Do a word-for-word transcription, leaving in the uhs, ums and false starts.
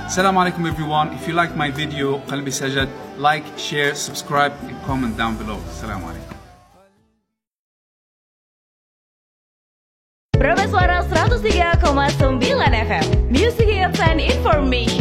Assalamu alaikum everyone. If you like my video, Qalbi Sajad, like, share, subscribe and comment down below. Assalamu alaikum. Prabeswara seratus tiga koma sembilan F M, Music Hits and Information.